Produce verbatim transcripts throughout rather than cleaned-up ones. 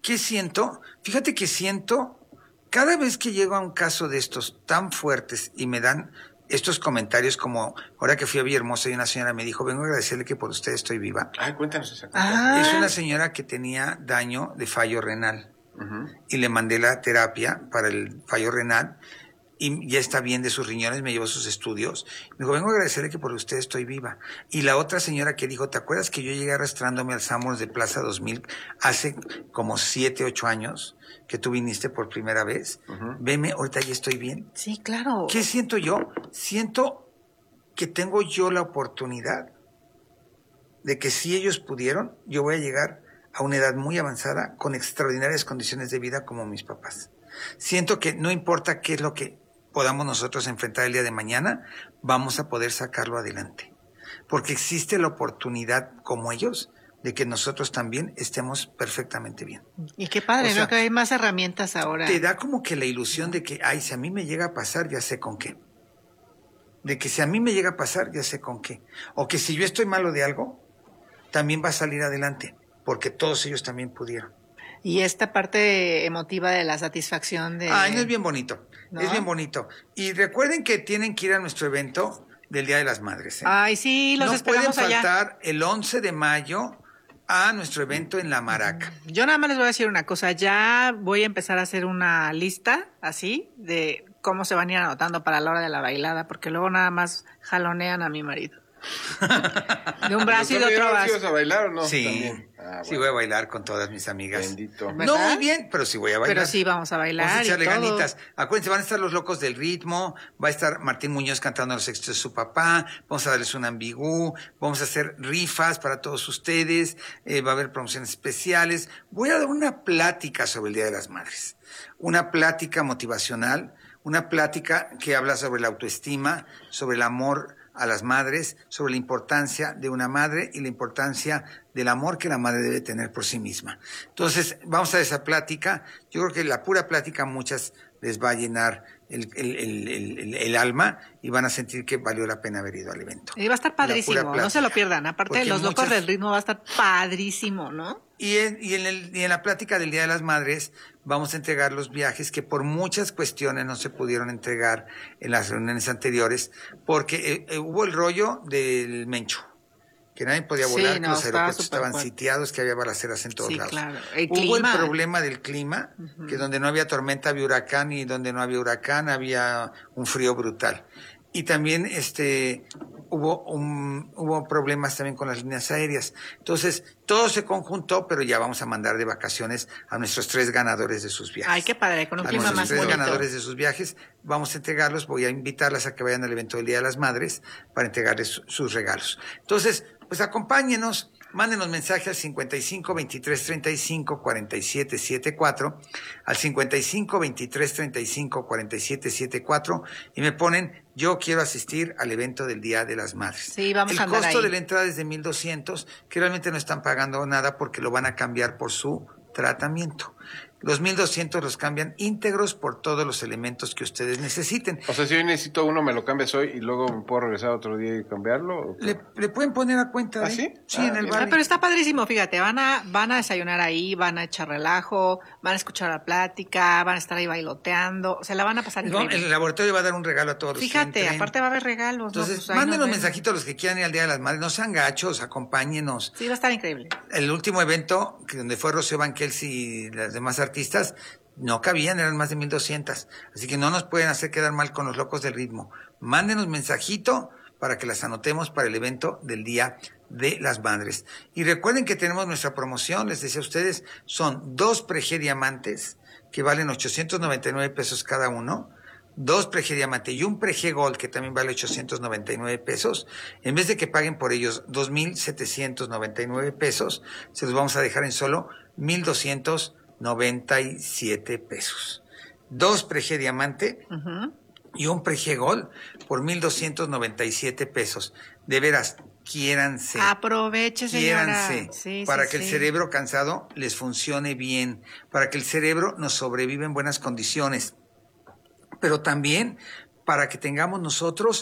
¿Qué siento? Fíjate que siento, cada vez que llego a un caso de estos tan fuertes y me dan estos comentarios como, ahora que fui a Villahermosa y una señora me dijo, vengo a agradecerle que por usted estoy viva. Ay, cuéntanos esa ah. Es una señora que tenía daño de fallo renal uh-huh. y le mandé la terapia para el fallo renal y ya está bien de sus riñones, me llevó sus estudios. Me dijo, vengo a agradecerle que por usted estoy viva. Y la otra señora que dijo, ¿te acuerdas que yo llegué arrastrándome al Sanborns de Plaza dos mil hace como siete, ocho años que tú viniste por primera vez? Uh-huh. Veme, ahorita ya estoy bien. Sí, claro. ¿Qué siento yo? Siento que tengo yo la oportunidad de que si ellos pudieron, yo voy a llegar a una edad muy avanzada con extraordinarias condiciones de vida como mis papás. Siento que no importa qué es lo que podamos nosotros enfrentar el día de mañana, vamos a poder sacarlo adelante. Porque existe la oportunidad, como ellos, de que nosotros también estemos perfectamente bien. Y qué padre, o sea, ¿no? Que hay más herramientas ahora. Te da como que la ilusión de que, ay, si a mí me llega a pasar, ya sé con qué. De que si a mí me llega a pasar, ya sé con qué. O que si yo estoy malo de algo, también va a salir adelante, porque todos ellos también pudieron. Y esta parte emotiva de la satisfacción de... Ay, no es bien bonito, ¿no? Es bien bonito. Y recuerden que tienen que ir a nuestro evento del Día de las Madres, ¿eh? Ay, sí, los no esperamos allá. No pueden faltar el once de mayo a nuestro evento en La Maraca. Yo nada más les voy a decir una cosa, ya voy a empezar a hacer una lista, así, de cómo se van a ir anotando para la hora de la bailada, porque luego nada más jalonean a mi marido. De un brazo y de otro brazo. ¿Vas a bailar o no? Sí, ah, bueno. Sí voy a bailar con todas mis amigas. Bendito. ¿verdad? No muy bien, pero sí voy a bailar. Pero sí vamos a bailar. Vamos a echarle y todo. ganitas. Acuérdense, van a estar los locos del ritmo, va a estar Martín Muñoz cantando los éxitos de su papá, vamos a darles un ambigú, vamos a hacer rifas para todos ustedes, eh, va a haber promociones especiales. Voy a dar una plática sobre el Día de las Madres, una plática motivacional, una plática que habla sobre la autoestima, sobre el amor a las madres, sobre la importancia de una madre y la importancia del amor que la madre debe tener por sí misma. Entonces, vamos a esa plática. Yo creo que la pura plática muchas les va a llenar el, el, el, el, el alma y van a sentir que valió la pena haber ido al evento. Y va a estar padrísimo, no se lo pierdan. Aparte de los muchas... locos del ritmo va a estar padrísimo, ¿no? Y en, y, en el, y en la plática del Día de las Madres vamos a entregar los viajes que por muchas cuestiones no se pudieron entregar en las reuniones anteriores, porque eh, eh, hubo el rollo del Mencho, que nadie podía volar, sí, no, que los aeropuertos estaban fuerte. Sitiados, que había balaceras en todos sí, lados. Claro. El hubo clima. el problema del clima, uh-huh. que donde no había tormenta había huracán y donde no había huracán había un frío brutal. Y también este hubo un, hubo problemas también con las líneas aéreas. Entonces, todo se conjuntó, pero ya vamos a mandar de vacaciones a nuestros tres ganadores de sus viajes. Ay, qué padre, con un a clima más tres bonito. ganadores de sus viajes, vamos a entregarlos, voy a invitarlas a que vayan al evento del Día de las Madres para entregarles su, sus regalos. Entonces, pues acompáñenos, mándenos mensaje al cincuenta y cinco, veintitrés, treinta y cinco, cuarenta y siete, setenta y cuatro, al cincuenta y cinco, veintitrés, treinta y cinco, cuarenta y siete, setenta y cuatro y me ponen, yo quiero asistir al evento del Día de las Madres. Sí, vamos El a andar costo ahí. de la entrada es de mil doscientos, que realmente no están pagando nada porque lo van a cambiar por su tratamiento. Los mil doscientos los cambian íntegros por todos los elementos que ustedes necesiten. O sea, si hoy necesito uno, me lo cambias hoy y luego me puedo regresar otro día y cambiarlo. Le, le pueden poner a cuenta de... ¿Ah, sí? Sí, ah, en el Ah, vale. pero está padrísimo, fíjate, van a, van a desayunar ahí, van a echar relajo, van a escuchar la plática, van a estar ahí bailoteando, se la van a pasar No, increíble. el laboratorio va a dar un regalo a todos los Fíjate, que entren. aparte va a haber regalos. Entonces, ¿no? Pues mándenos mensajitos a los que quieran ir al Día de las Madres, no sean gachos, acompáñenos. Sí, va a estar increíble. El último evento, que donde fue Rocío Banquels y las demás artistas, no cabían, eran más de mil doscientos. Así que no nos pueden hacer quedar mal con los locos del ritmo. Mándenos mensajito para que las anotemos para el evento del Día de las Madres. Y recuerden que tenemos nuestra promoción, les decía a ustedes, son dos Prege Diamantes que valen ochocientos noventa y nueve pesos cada uno, dos Prege Diamante y un Prege Gold que también vale ochocientos noventa y nueve pesos. En vez de que paguen por ellos dos mil setecientos noventa y nueve pesos, se los vamos a dejar en solo mil doscientos noventa y siete pesos. Dos Prege Diamante uh-huh. y un Prege Gold por mil doscientos noventa y siete pesos. De veras, quiéranse. Aproveche, señora. Quiéranse sí, para sí, que sí. el cerebro cansado les funcione bien, para que el cerebro nos sobreviva en buenas condiciones, pero también para que tengamos nosotros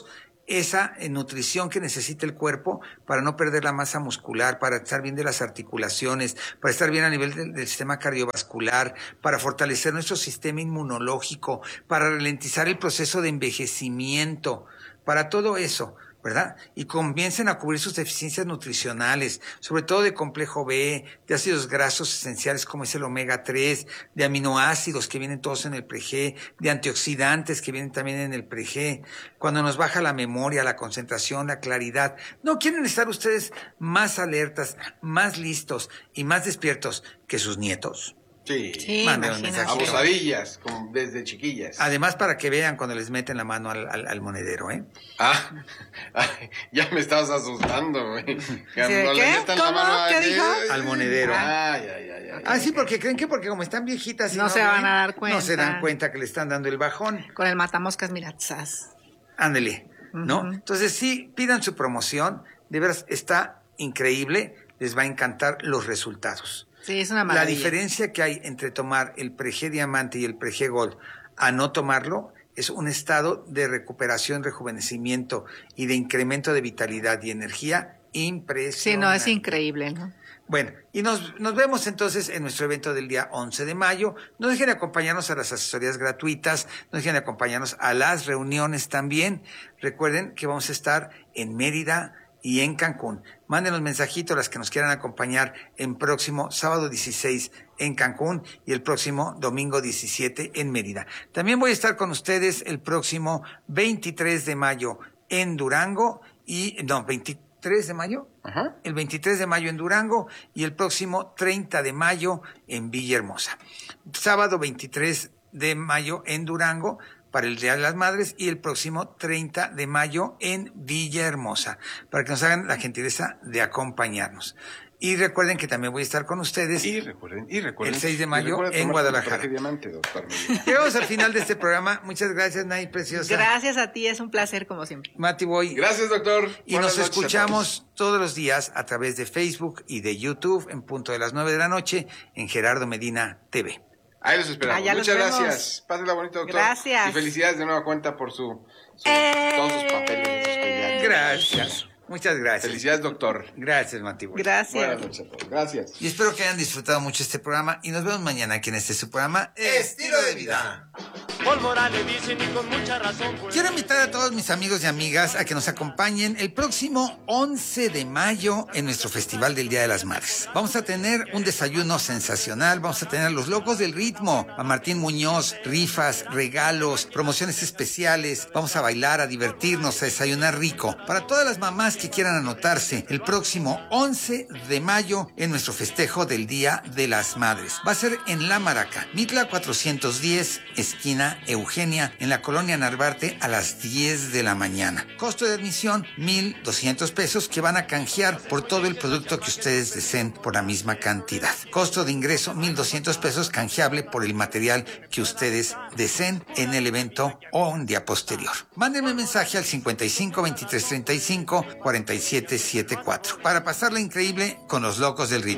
esa eh, nutrición que necesita el cuerpo para no perder la masa muscular, para estar bien de las articulaciones, para estar bien a nivel del, del sistema cardiovascular, para fortalecer nuestro sistema inmunológico, para ralentizar el proceso de envejecimiento, para todo eso, ¿verdad? Y comiencen a cubrir sus deficiencias nutricionales, sobre todo de complejo B, de ácidos grasos esenciales como es el omega tres, de aminoácidos que vienen todos en el pre-G, de antioxidantes que vienen también en el pre-G, cuando nos baja la memoria, la concentración, la claridad. ¿No quieren estar ustedes más alertas, más listos y más despiertos que sus nietos? Sí. Sí, Mándenos imagínate. mensaje. Abusadillas, como desde chiquillas. Además, para que vean cuando les meten la mano al, al, al monedero, ¿eh? Ah, ay, ya me estabas asustando, güey. ¿de Cuando le qué? metan la ¿Cómo? mano a ¿Qué aquel- dijo? Al monedero. Ay, ay, ay, ay. Ah, sí, porque creen que porque como están viejitas y No se ven, van a dar no se dan cuenta. cuenta que le están dando el bajón. Con el matamoscas, mira, zas. Ándele, ¿no? Ujú. Entonces sí, pidan su promoción, de veras está increíble, les va a encantar los resultados. Sí, es una La maravilla. diferencia que hay entre tomar el pre-G Diamante y el pre-G Gold a no tomarlo es un estado de recuperación, rejuvenecimiento y de incremento de vitalidad y energía impresionante. Sí, no, es increíble, ¿no? Bueno, y nos, nos vemos entonces en nuestro evento del día once de mayo. No dejen de acompañarnos a las asesorías gratuitas, no dejen de acompañarnos a las reuniones también. Recuerden que vamos a estar en Mérida y en Cancún. Mándenos mensajitos las que nos quieran acompañar en próximo sábado dieciséis en Cancún y el próximo domingo diecisiete en Mérida. También voy a estar con ustedes el próximo veintitrés de mayo en Durango y, no, veintitrés de mayo. Ajá. El veintitrés de mayo en Durango y el próximo treinta de mayo en Villahermosa. Sábado veintitrés de mayo en Durango para el Día de las Madres y el próximo treinta de mayo en Villahermosa, para que nos hagan la gentileza de acompañarnos. Y recuerden que también voy a estar con ustedes Y recuerden, y recuerden. el seis de y mayo recuerden en tomar Guadalajara. su traje diamante, doctor Medina. Llegamos al final de este programa. Muchas gracias, Nay Preciosa. Gracias a ti, es un placer como siempre. Mati Boy. Gracias, doctor. Y Buenas nos noches a escuchamos todos los días a través de Facebook y de YouTube en punto de las nueve de la noche en Gerardo Medina T V. todos. Ahí los esperamos. Allá los Muchas vemos. gracias. Pásenla bonito, doctor. Gracias. Y felicidades de nueva cuenta por su, su- ¡Eh! todos sus papeles. sus expedientes. Gracias. Muchas gracias. Felicidades, doctor. Gracias, Mati Boy. Gracias. Buenas noches a todos. Gracias. Y espero que hayan disfrutado mucho este programa y nos vemos mañana aquí en este su programa Estilo de Vida. Pólvora le dicen y con mucha razón. Pues. Quiero invitar a todos mis amigos y amigas a que nos acompañen el próximo once de mayo en nuestro Festival del Día de las Madres. Vamos a tener un desayuno sensacional, vamos a tener a los locos del ritmo, a Martín Muñoz, rifas, regalos, promociones especiales, vamos a bailar, a divertirnos, a desayunar rico. Para todas las mamás que quieran anotarse el próximo once de mayo en nuestro festejo del Día de las Madres. Va a ser en La Maraca, Mitla cuatrocientos diez, esquina Eugenia, en la colonia Narvarte a las diez de la mañana. Costo de admisión, mil doscientos pesos que van a canjear por todo el producto que ustedes deseen por la misma cantidad. Costo de ingreso, mil doscientos pesos canjeable por el material que ustedes deseen en el evento o un día posterior. Mándenme mensaje al cincuenta y cinco, veintitrés, treinta y cinco, cuarenta y siete setenta y cuatro para pasarla increíble con los locos del ritmo.